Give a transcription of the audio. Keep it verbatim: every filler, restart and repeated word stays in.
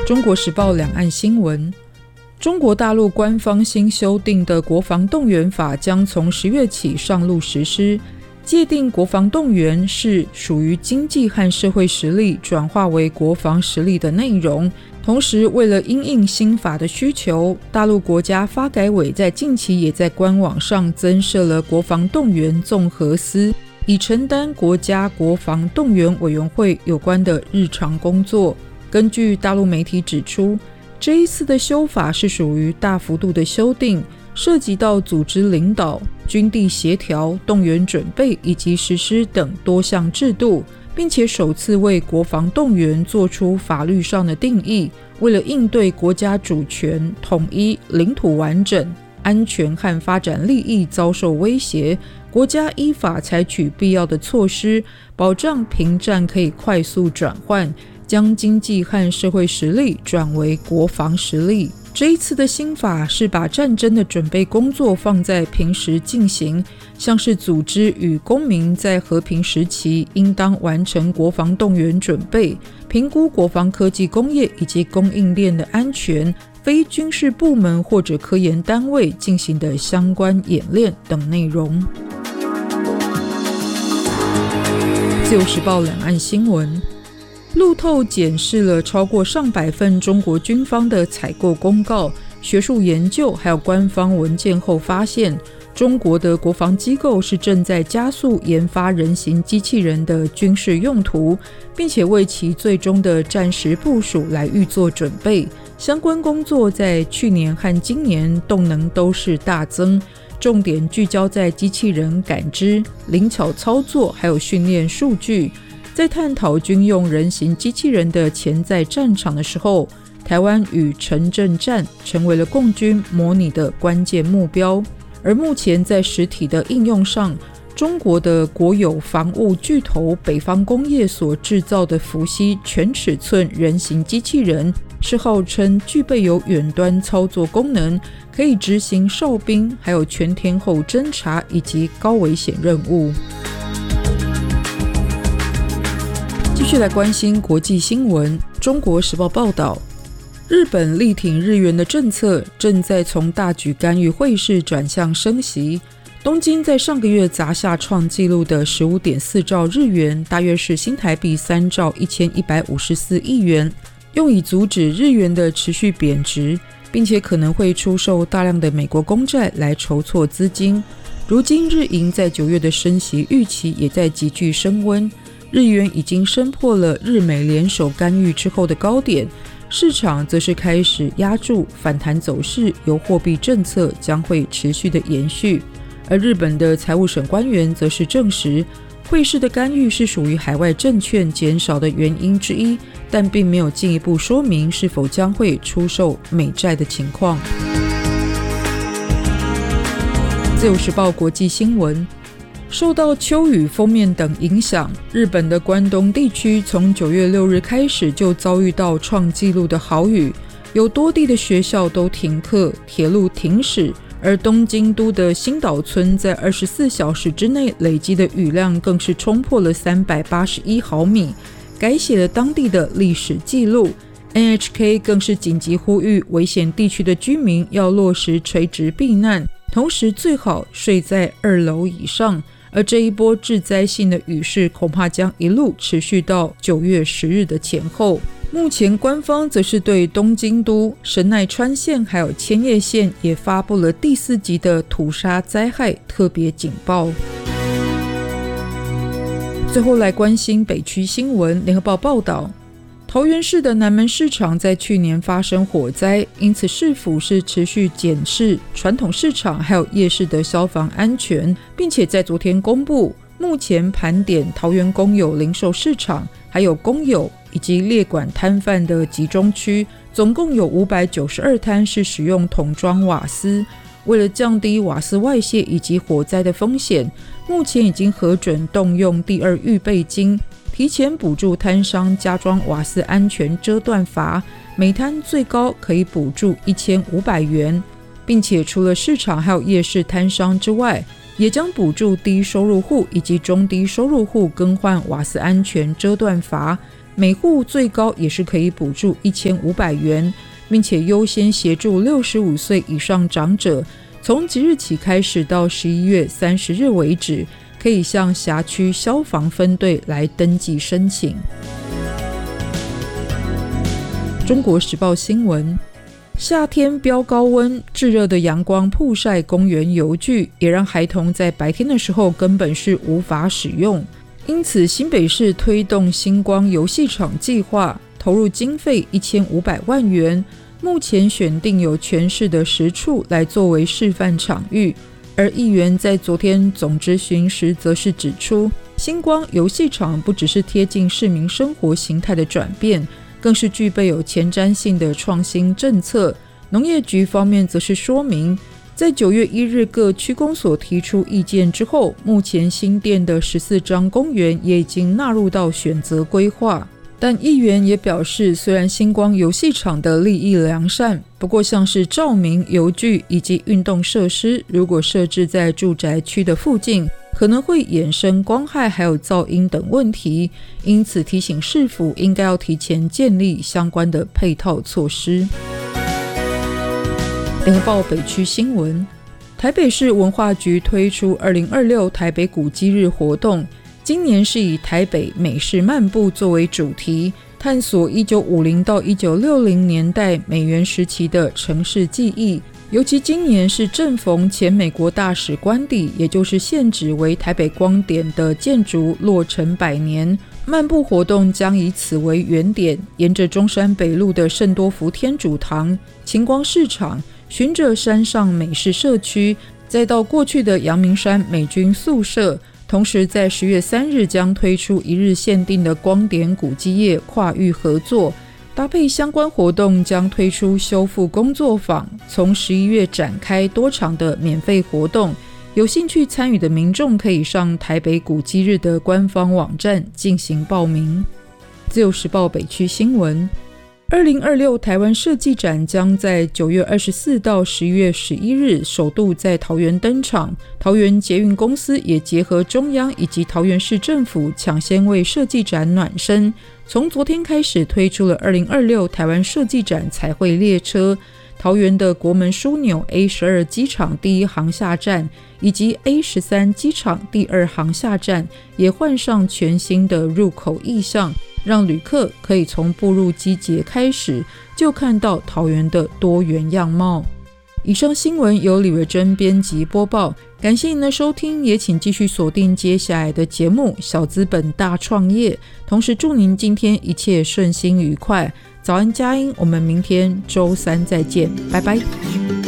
中国时报两岸新闻，中国大陆官方新修订的国防动员法将从十月起上路实施，界定国防动员是属于经济和社会实力转化为国防实力的内容。同时，为了因应新法的需求，大陆国家发改委在近期也在官网上增设了国防动员综合司，以承担国家国防动员委员会有关的日常工作。根据大陆媒体指出，这一次的修法是属于大幅度的修订，涉及到组织领导、军地协调、动员准备以及实施等多项制度，并且首次为国防动员做出法律上的定义。为了应对国家主权、统一、领土完整、安全和发展利益遭受威胁，国家依法采取必要的措施，保障平战可以快速转换，将经济和社会实力转为国防实力。这一次的新法是把战争的准备工作放在平时进行，像是组织与公民在和平时期应当完成国防动员准备，评估国防科技工业以及供应链的安全，非军事部门或者科研单位进行的相关演练等内容。自由时报两岸新闻，路透检视了超过上百份中国军方的采购公告、学术研究还有官方文件后发现，中国的国防机构是正在加速研发人形机器人的军事用途，并且为其最终的战时部署来预做准备。相关工作在去年和今年动能都是大增，重点聚焦在机器人感知、灵巧操作还有训练数据。在探讨军用人形机器人的潜在战场的时候，台湾与城镇战成为了共军模拟的关键目标。而目前在实体的应用上，中国的国有防务巨头北方工业所制造的伏羲全尺寸人形机器人，是号称具备有远端操作功能，可以执行哨兵还有全天候侦察以及高危险任务。继续来关心国际新闻，中国时报报道，日本力挺日元的政策正在从大举干预汇市转向升息。东京在上个月砸下创纪录的 十五点四兆日元，大约是新台币三兆一千一百五十四亿元，用以阻止日元的持续贬值，并且可能会出售大量的美国公债来筹措资金。如今日银在九月的升息预期也在急剧升温，日元已经升破了日美联手干预之后的高点，市场则是开始压住反弹走势，由货币政策将会持续的延续。而日本的财务省官员则是证实，汇市的干预是属于海外证券减少的原因之一，但并没有进一步说明是否将会出售美债的情况。自由时报国际新闻，受到秋雨、锋面等影响，日本的关东地区从九月六日开始就遭遇到创纪录的豪雨，有多地的学校都停课，铁路停驶，而东京都的新岛村在二十四小时之内累积的雨量更是冲破了三百八十一毫米，改写了当地的历史记录。N H K 更是紧急呼吁危险地区的居民要落实垂直避难，同时最好睡在二楼以上。而这一波致灾性的雨势恐怕将一路持续到九月十日的前后。目前官方则是对东京都、神奈川县还有千叶县也发布了第四级的土砂灾害特别警报。最后来关心北区新闻，联合报报道，桃园市的南门市场在去年发生火灾，因此市府是持续检视传统市场还有夜市的消防安全，并且在昨天公布，目前盘点桃园公有零售市场还有公有以及列管摊贩的集中区，总共有五百九十二摊是使用桶装瓦斯。为了降低瓦斯外泄以及火灾的风险，目前已经核准动用第二预备金，提前补助摊商加装瓦斯安全遮断阀，每摊最高可以补助一千五百元，并且除了市场还有夜市摊商之外，也将补助低收入户以及中低收入户更换瓦斯安全遮断阀， 每户最高也是可以补助一千五百元，并且优先协助六十五岁以上长者，从即日起开始到十一月三十日为止，可以向辖区消防分队来登记申请。中国时报新闻，夏天飙高温，炙热的阳光曝晒公园游具，也让孩童在白天的时候根本是无法使用。因此新北市推动星光游戏场计划，投入经费一千五百万元，目前选定有全市的十处来作为示范场域。而议员在昨天总质询时则是指出，星光游戏场不只是贴近市民生活形态的转变，更是具备有前瞻性的创新政策。农业局方面则是说明，在九月一日各区公所提出意见之后，目前新店的十四张公园也已经纳入到选择规划。但议员也表示，虽然星光游戏场的立意良善，不过像是照明、游具以及运动设施，如果设置在住宅区的附近，可能会衍生光害还有噪音等问题，因此提醒市府应该要提前建立相关的配套措施。联合报北区新闻，台北市文化局推出二零二六台北古迹日活动，今年是以台北美式漫步作为主题，探索一九五零到一九六零年代美援时期的城市记忆。尤其今年是正逢前美国大使官邸，也就是现址为台北光点的建筑落成百年，漫步活动将以此为原点，沿着中山北路的圣多福天主堂、晴光市场，循着山上美式社区，再到过去的阳明山美军宿舍。同时在十月三日将推出一日限定的光点古迹业跨域合作，搭配相关活动将推出修复工作坊，从十一月展开多场的免费活动。有兴趣参与的民众可以上台北古迹日的官方网站进行报名。自由时报北区新闻，二零二六台湾设计展将在九月二十四到十一月十一日首度在桃园登场。桃园捷运公司也结合中央以及桃园市政府，抢先为设计展暖身。从昨天开始推出了二零二六台湾设计展彩绘列车，桃园的国门枢纽 A 十二 机场第一航下站以及 A 十三 机场第二航下站也换上全新的入口意象，让旅客可以从步入机捷开始就看到桃园的多元样貌。以上新闻由李维珍编辑播报，感谢您的收听，也请继续锁定接下来的节目小资本大创业，同时祝您今天一切顺心愉快。早安佳音，我们明天周三再见，拜拜。